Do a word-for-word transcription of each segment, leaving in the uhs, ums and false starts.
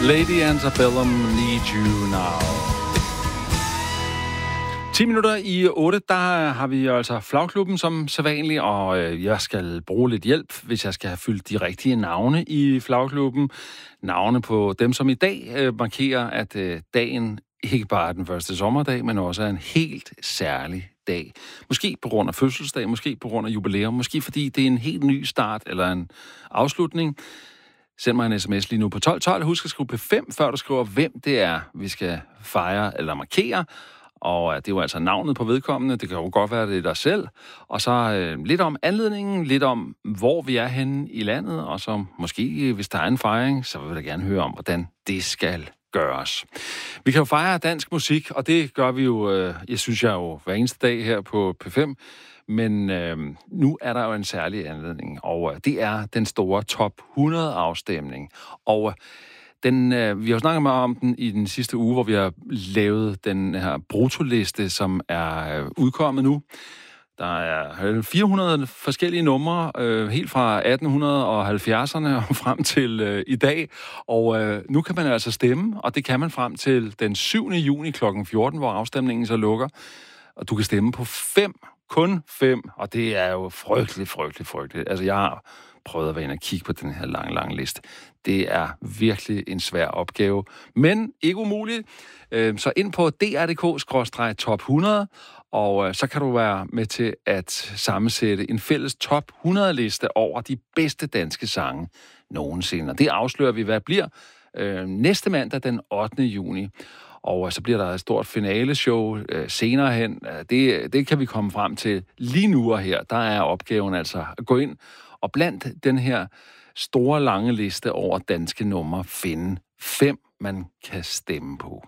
Lady Antebellum, Need You Now. ti minutter i otte, der har vi altså Flagklubben som sædvanligt, og jeg skal bruge lidt hjælp, hvis jeg skal have fyldt de rigtige navne i Flagklubben. Navne på dem, som i dag markerer, at dagen ikke bare er den første sommerdag, men også er en helt særlig dag. Måske på grund af fødselsdag, måske på grund af jubilæum, måske fordi det er en helt ny start eller en afslutning. Send mig en sms lige nu på tolv tolv. Husk at skrive P fem, før du skriver, hvem det er, vi skal fejre eller markere. Og det er jo altså navnet på vedkommende. Det kan jo godt være, det er dig selv. Og så øh, lidt om anledningen, lidt om, hvor vi er henne i landet. Og så måske, hvis der er en fejring, så vil jeg gerne høre om, hvordan det skal gøres. Vi kan jo fejre dansk musik, og det gør vi jo, øh, jeg synes jeg jo, hver eneste dag her på P fem. Men øh, nu er der jo en særlig anledning, og øh, det er den store top hundrede-afstemning. Og øh, den, øh, vi har jo snakket meget om den i den sidste uge, hvor vi har lavet den her brutoliste, som er øh, udkommet nu. Der er fire hundrede forskellige numre, øh, helt fra atten halvfjerdserne og frem til øh, i dag. Og øh, nu kan man altså stemme, og det kan man frem til den syvende juni klokken fjorten, hvor afstemningen så lukker. Og du kan stemme på fem, kun fem, og det er jo frygteligt, frygteligt, frygteligt. Altså, jeg har prøvet at være inde og kigge på den her lange, lange liste. Det er virkelig en svær opgave, men ikke umuligt. Så ind på d r punktum d k skråstreg top hundrede, og så kan du være med til at sammensætte en fælles top hundrede-liste over de bedste danske sange nogensinde. Og det afslører vi, hvad bliver næste mandag den ottende juni. Og så bliver der et stort finaleshow øh, senere hen. Det, det kan vi komme frem til lige nu og her. Der er opgaven altså at gå ind og blandt den her store, lange liste over danske numre finde fem, man kan stemme på.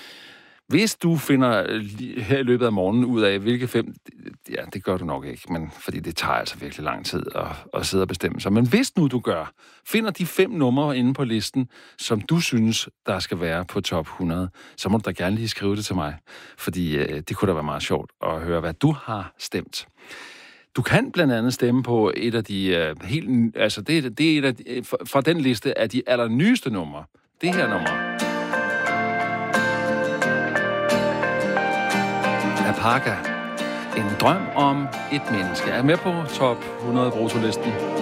Hvis du finder her i løbet af morgenen ud af, hvilke fem... Ja, det gør du nok ikke, men fordi det tager altså virkelig lang tid at, at sidde og bestemme sig. Men hvis nu du gør, finder de fem numre inde på listen, som du synes, der skal være på top hundrede, så må du da gerne lige skrive det til mig. Fordi øh, det kunne da være meget sjovt at høre, hvad du har stemt. Du kan blandt andet stemme på et af de øh, helt... Altså, det, det er et af de, fra den liste af de allernyeste numre. Det her nummer. Alpaca. En drøm om et menneske. Er med på top hundrede brutolisten.